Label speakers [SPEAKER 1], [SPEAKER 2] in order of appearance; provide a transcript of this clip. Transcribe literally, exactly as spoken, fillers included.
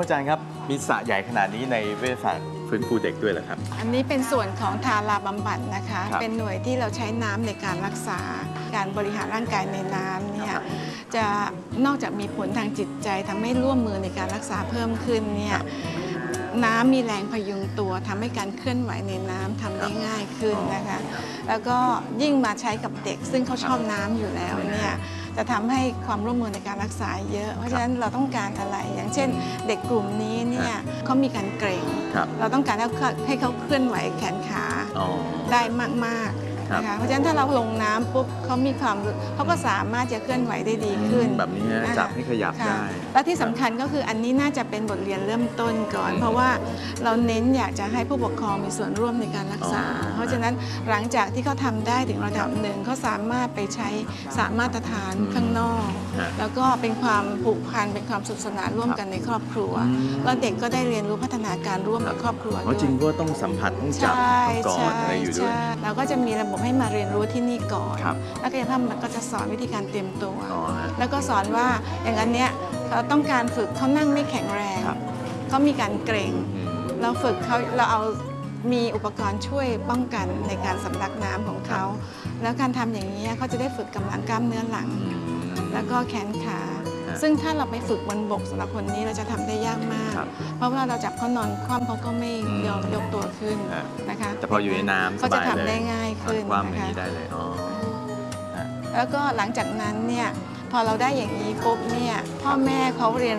[SPEAKER 1] อาจารย์ครับมีสระใหญ่ขนาดนี้ในเวชศาสตร์ฟื้นฟูเด็กด้วยเหรอครับ
[SPEAKER 2] อันนี้เป็นส่วนของทาราบำบัดนะคะ
[SPEAKER 1] ครับ
[SPEAKER 2] เป็นหน่วยที่เราใช้น้ำในการรักษาการบริหารร่างกายในน้ำเนี่ยจะนอกจากมีผลทางจิตใจทำให้ร่วมมือในการรักษาเพิ่มขึ้นเนี่ยน้ำมีแรงพยุงตัวทำให้การเคลื่อนไหวในน้ำทำได้ง่ายขึ้นนะคะแล้วก็ยิ่งมาใช้กับเด็กซึ่งเขาชอบน้ำอยู่แล้วเนี่ยจะทำให้ความร่วมมือในการรักษาเยอะ เพราะฉะนั้นเราต้องการอะไรอย่างเช่นเด็กกลุ่มนี้เนี่ยเขามีการเกร็งเราต้องการให้เขาเคลื่อนไหวแขนขาได้มากๆนะคะเพราะฉะนั้นถ้าเราลงน้ำปุ๊บเขามีความเขาก็สามารถจะเคลื่อนไหวได้ดีขึ้น
[SPEAKER 1] แบบนี้จับให้ขยับได้
[SPEAKER 2] และที่สำคัญก็คืออันนี้น่าจะเป็นบทเรียนเริ่มต้นก่อนเพราะว่าเราเน้นอยากจะให้ผู้ปกครองมีส่วนร่วมในการรักษาเพราะฉะนั้นหลังจากที่เขาทำได้ถึงระดับหนึ่งเขาสามารถไปใช้สระมาตรฐานข้างนอกแล้วก็เป็นความผูกพันเป็นความสุขสนานร่วมกันในครอบครัวแล้วเด็กก็ได้เรียนรู้พัฒนาการร่วมกับครอบครัวด้วย
[SPEAKER 1] จริงก็ต้องสัมผัสต้องจับต้องกอดอะไรอยู่ด้วย
[SPEAKER 2] เราก็จะมีระบบให้มาเรียนรู้ที่นี่ก่อนแล้วกายภาพมันก็จะสอนวิธีการเตรียมตัวแล้วก็สอนว่าอย่างนั้นเนี้ยเราต้องการฝึกเขานั่งไม่แข็งแรงเขามีการเกร็งเราฝึกเขาเราเอามีอุปกรณ์ช่วยป้องกันในการสำลักน้ำของเขาแล้วการทำอย่างนี้เขาจะได้ฝึกกำลังกล้ามเนื้อหลังแล้วก็แขนขาซึ่งถ้าเราไปฝึกบนบกสำหรับคนนี้เราจะทำได้ยากมากเพราะว่าเราจับเขานอนคว่ำเขาก็ไม่ยอมยกตัวขึ้นนะคะ
[SPEAKER 1] แต่พออยู่ในน้ำ
[SPEAKER 2] เขาจะทำได้ง่ายขึ้น
[SPEAKER 1] นะคะได้เลย
[SPEAKER 2] แล้วก็หลังจากนั้นเนี่ยพอเราได้อย่างนี้ปุ๊บเนี่ยพ่อแม่เขาเรียน